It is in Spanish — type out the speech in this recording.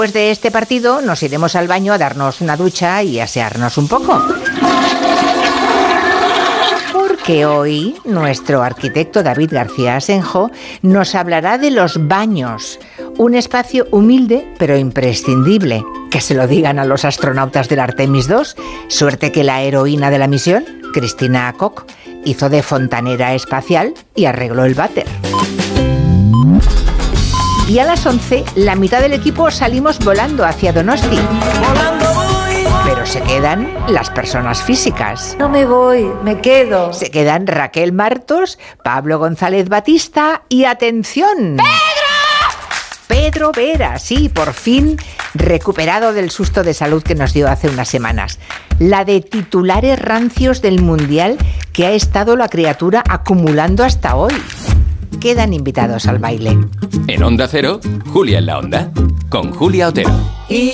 Después de este partido nos iremos al baño a darnos una ducha y asearnos un poco. Porque hoy nuestro arquitecto David García Asenjo nos hablará de los baños, un espacio humilde pero imprescindible. Que se lo digan a los astronautas del Artemis II, suerte que la heroína de la misión, Cristina Koch, hizo de fontanera espacial y arregló el váter. Y a las 11, la mitad del equipo salimos volando hacia Donosti. Pero se quedan las personas físicas. No me voy, me quedo. Se quedan Raquel Martos, Pablo González Batista y ¡atención! Pedro Vera, sí, por fin recuperado del susto de salud que nos dio hace unas semanas. La de titulares rancios del Mundial que ha estado la criatura acumulando hasta hoy. Quedan invitados al baile. En Onda Cero, Julia en la Onda, con Julia Otero.